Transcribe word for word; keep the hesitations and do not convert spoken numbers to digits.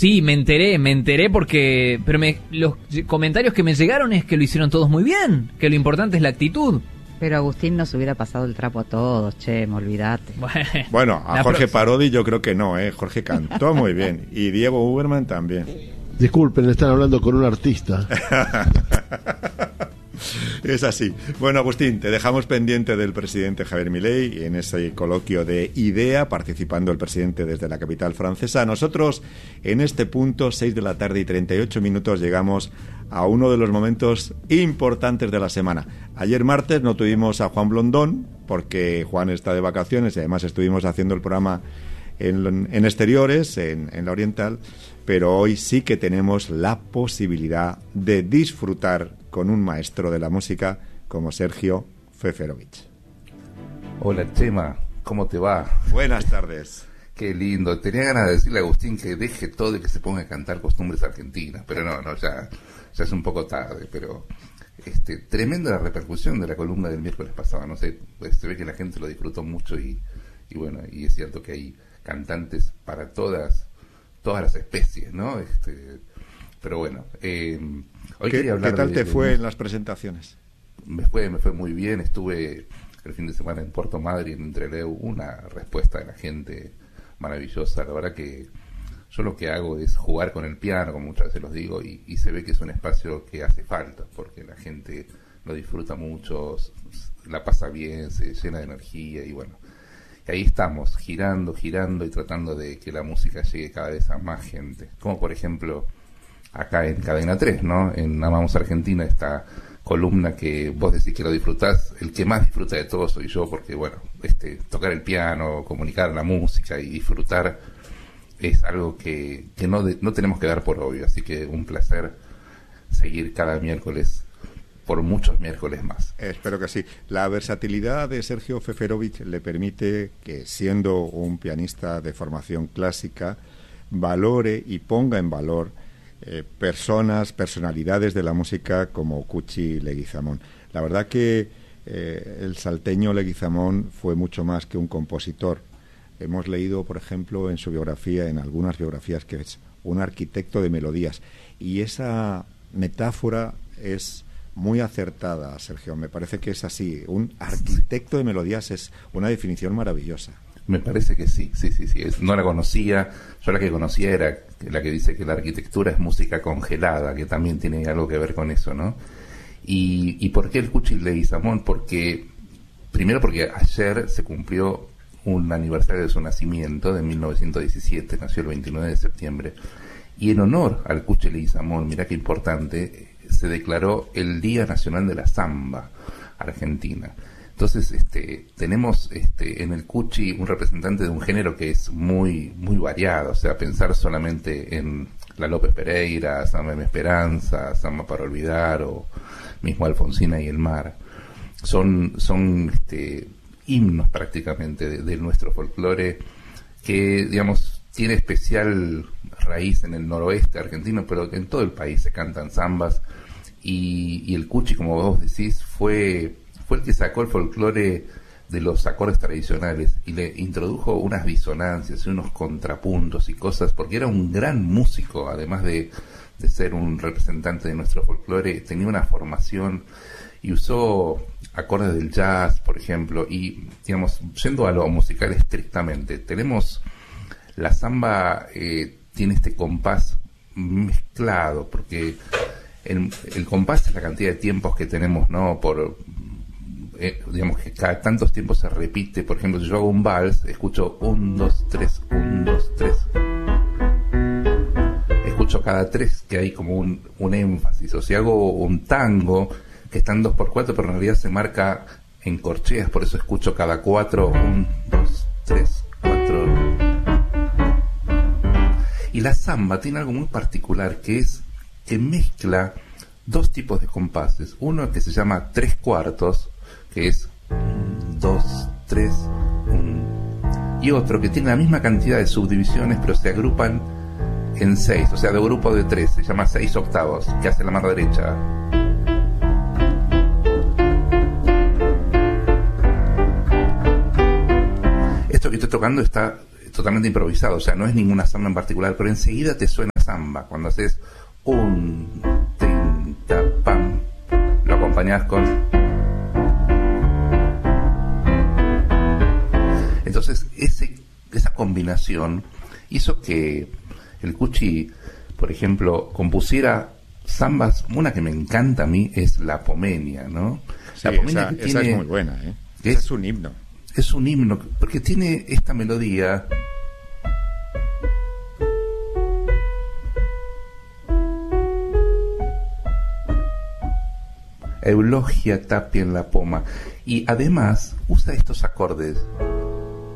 Sí, me enteré, me enteré porque... Pero me, los comentarios que me llegaron es que lo hicieron todos muy bien, que lo importante es la actitud. Pero Agustín nos hubiera pasado el trapo a todos, che, me olvidate. Bueno, bueno a Jorge próxima. Parodi yo creo que no, ¿eh? Jorge cantó muy bien. Y Diego Uberman también. Disculpen, están hablando con un artista. Es así. Bueno, Agustín, te dejamos pendiente del presidente Javier Milei en ese coloquio de IDEA, participando el presidente desde la capital francesa. Nosotros, en este punto, seis de la tarde y treinta y ocho minutos, llegamos a uno de los momentos importantes de la semana. Ayer martes no tuvimos a Juan Blondón, porque Juan está de vacaciones y además estuvimos haciendo el programa en, en exteriores, en, en la Oriental, pero hoy sí que tenemos la posibilidad de disfrutar con un maestro de la música como Sergio Feferovich. Hola Chema, ¿cómo te va? Buenas tardes. Qué lindo, tenía ganas de decirle a Agustín que deje todo y que se ponga a cantar costumbres argentinas, pero no, no, ya, ya es un poco tarde, pero este, tremenda la repercusión de la columna del miércoles pasado, no sé, pues se ve que la gente lo disfrutó mucho y, y bueno, y es cierto que hay cantantes para todas, todas las especies, ¿no? Este, pero bueno, eh, hoy ¿Qué, quería hablar ¿qué tal de, te de, fue de, en las presentaciones? Me fue, me fue muy bien, estuve el fin de semana en Puerto Madryn, en Trelew, una respuesta de la gente maravillosa. La verdad que yo lo que hago es jugar con el piano, como muchas veces los digo, y, y se ve que es un espacio que hace falta, porque la gente lo disfruta mucho, la pasa bien, se llena de energía, y bueno, y ahí estamos, girando, girando y tratando de que la música llegue cada vez a más gente. Como por ejemplo, acá en Cadena tres, ¿no? En Amamos Argentina, esta columna que vos decís que lo disfrutás, el que más disfruta de todo soy yo, porque bueno, este tocar el piano, comunicar la música y disfrutar es algo que, que no, de, no tenemos que dar por obvio, así que un placer seguir cada miércoles por muchos miércoles más. Espero que sí. La versatilidad de Sergio Feferovich le permite que, siendo un pianista de formación clásica, valore y ponga en valor eh, personas, personalidades de la música como Cuchi Leguizamón. La verdad que eh, el salteño Leguizamón fue mucho más que un compositor. Hemos leído, por ejemplo, en su biografía, en algunas biografías, que es un arquitecto de melodías. Y esa metáfora es muy acertada, Sergio. Me parece que es así. Un arquitecto de melodías es una definición maravillosa. Me parece que sí, sí, sí, sí. Es, no la conocía. Yo la que conocía era la que dice que la arquitectura es música congelada, que también tiene algo que ver con eso, ¿no? ¿Y, y por qué el Cuchi Leguizamón? Porque, primero porque ayer se cumplió un aniversario de su nacimiento, de mil novecientos diecisiete, nació el veintinueve de septiembre, y en honor al Cuchi Leguizamón, mirá qué importante, se declaró el Día Nacional de la Samba Argentina. Entonces, este, tenemos este, en el Cuchi un representante de un género que es muy, muy variado, o sea, pensar solamente en la López Pereira, Samba de Esperanza, Samba para Olvidar, o mismo Alfonsina y el Mar, son, son este, himnos prácticamente de, de nuestro folclore que, digamos, tiene especial raíz en el noroeste argentino, pero en todo el país se cantan zambas, y, y el Cuchi, como vos decís, fue, fue el que sacó el folclore de los acordes tradicionales y le introdujo unas disonancias y unos contrapuntos y cosas, porque era un gran músico, además de, de ser un representante de nuestro folclore, tenía una formación y usó acordes del jazz, por ejemplo, y, digamos, yendo a lo musical estrictamente, tenemos la samba, eh, tiene este compás mezclado, porque el, el compás es la cantidad de tiempos que tenemos, ¿no? Por, eh, digamos que cada tantos tiempos se repite. Por ejemplo, si yo hago un vals, escucho un, dos, tres, un, dos, tres. Escucho cada tres que hay como un, un énfasis. O si hago un tango, que están dos por cuatro, pero en realidad se marca en corcheas, por eso escucho cada cuatro, un, dos, tres, cuatro. Y la samba tiene algo muy particular, que es que mezcla dos tipos de compases. Uno que se llama tres cuartos, que es un, dos, tres, un, y otro que tiene la misma cantidad de subdivisiones, pero se agrupan en seis, o sea, de grupo de tres, se llama seis octavos, que hace la mano derecha. Esto que estoy tocando está totalmente improvisado, o sea, no es ninguna samba en particular, pero enseguida te suena samba. Cuando haces un, tin, ta, pam, lo acompañás con... Entonces, ese, esa combinación hizo que el Cuchi, por ejemplo, compusiera zambas. Una que me encanta a mí es La Pomenia, ¿no? Sí, la Pomenia esa, que esa tiene, es muy buena, ¿eh? es, es un himno. Es un himno, porque tiene esta melodía... Eulogia Tapia en la Poma, y además usa estos acordes.